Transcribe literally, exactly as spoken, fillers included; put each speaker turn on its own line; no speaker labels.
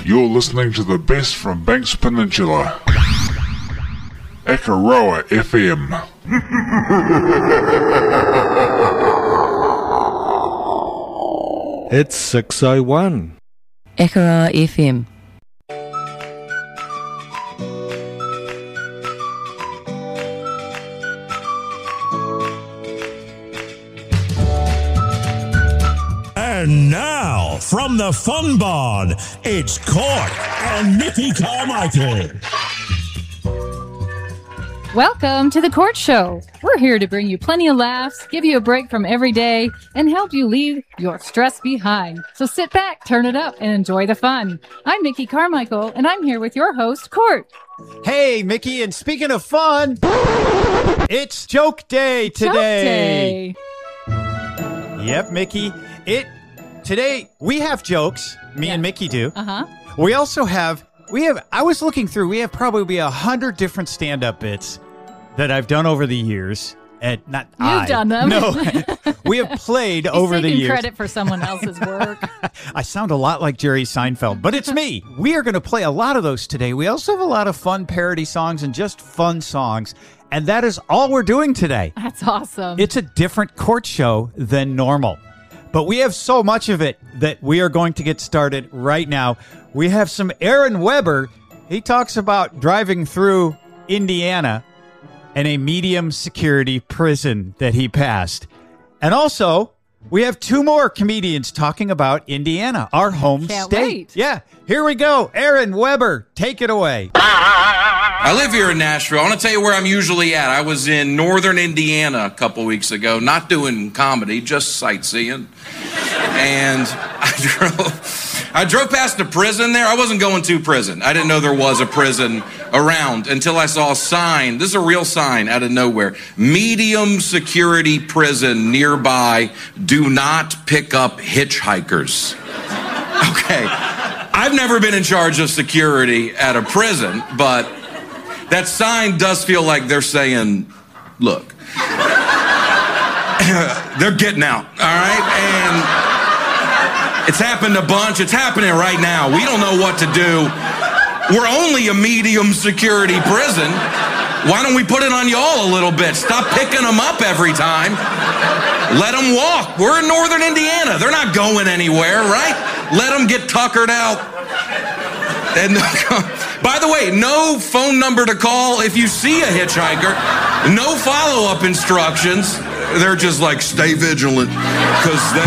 You're listening to the best from Banks Peninsula. Akaroa F M.
It's six oh one.
Akaroa F M.
And now, from the Fun Barn, it's Court and Mickey Carmichael.
Welcome to the Court Show. We're here to bring you plenty of laughs, give you a break from every day, and help you leave your stress behind. So sit back, turn it up, and enjoy the fun. I'm Mickey Carmichael, and I'm here with your host, Court.
Hey, Mickey, and speaking of fun, it's Joke Day today.
Joke Day.
Yep, Mickey. It today we have jokes. Me
yeah.
and Mickey do.
Uh-huh.
We also have we have I was looking through, we have probably a hundred different stand-up bits that I've done over the years. And not
You've
I.
done them.
No. We have played
He's
over the
taking
years.
credit for someone else's work.
I sound a lot like Jerry Seinfeld, but it's me. We are going to play a lot of those today. We also have a lot of fun parody songs and just fun songs. And that is all we're doing today.
That's awesome.
It's a different court show than normal. But we have so much of it that we are going to get started right now. We have some Aaron Weber. He talks about driving through Indiana and a medium security prison that he passed. And also, we have two more comedians talking about Indiana, our home
Can't
state.
wait.
Yeah, here we go. Aaron Weber, take it away.
I live here in Nashville. I want to tell you where I'm usually at. I was in northern Indiana a couple weeks ago, not doing comedy, just sightseeing. And I drove, I drove past a prison there. I wasn't going to prison. I didn't know there was a prison around until I saw a sign. This is a real sign out of nowhere. Medium security prison nearby. Do not pick up hitchhikers. Okay. I've never been in charge of security at a prison, but that sign does feel like they're saying, look, they're getting out, all right? And it's happened a bunch. It's happening right now. We don't know what to do. We're only a medium security prison. Why don't we put it on y'all a little bit? Stop picking them up every time. Let them walk. We're in northern Indiana. They're not going anywhere, right? Let them get tuckered out. And by the way, no phone number to call if you see a hitchhiker. No follow-up instructions. They're just like, stay vigilant, because they